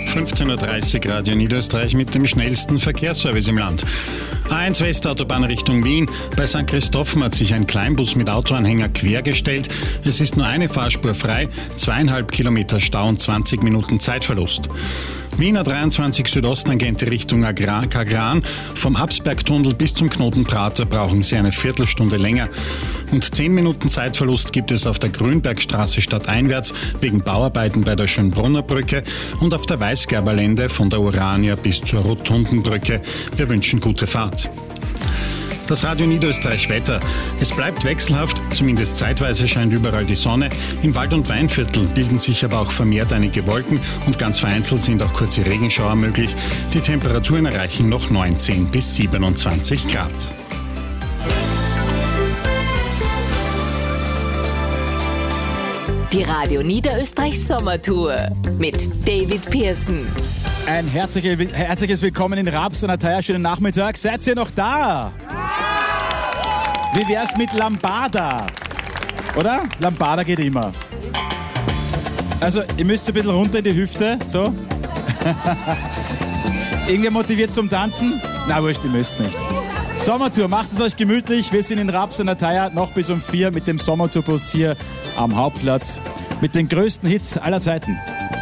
15.30 Uhr Radio Niederösterreich mit dem schnellsten Verkehrsservice im Land. A1 Westautobahn Richtung Wien. Bei St. Christophen hat sich ein Kleinbus mit Autoanhänger quergestellt. Es ist nur eine Fahrspur frei, 2,5 Kilometer Stau und 20 Minuten Zeitverlust. Wiener 23 Südosttangente Richtung Kagran. Vom Absbergtunnel bis zum Knoten Prater brauchen Sie eine Viertelstunde länger. Und 10 Minuten Zeitverlust gibt es auf der Grünbergstraße stadteinwärts wegen Bauarbeiten bei der Schönbrunner Brücke und auf der Weißgerberlände von der Urania bis zur Rotundenbrücke. Wir wünschen gute Fahrt. Das Radio Niederösterreich Wetter. Es bleibt wechselhaft, zumindest zeitweise scheint überall die Sonne. Im Wald- und Weinviertel bilden sich aber auch vermehrt einige Wolken und ganz vereinzelt sind auch kurze Regenschauer möglich. Die Temperaturen erreichen noch 19 bis 27 Grad. Die Radio Niederösterreich Sommertour mit David Pearson. Ein herzliches Willkommen in Raps und Ataya. Schönen Nachmittag. Seid ihr noch da? Wie wär's mit Lambada? Oder? Lambada geht immer. Also, ihr müsst ein bisschen runter in die Hüfte, so. Irgendwer motiviert zum Tanzen? Na, wurscht, ihr müsst nicht. Sommertour, macht es euch gemütlich. Wir sind in Raps und Ataya noch bis um 4 mit dem Sommertourbus hier am Hauptplatz mit den größten Hits aller Zeiten.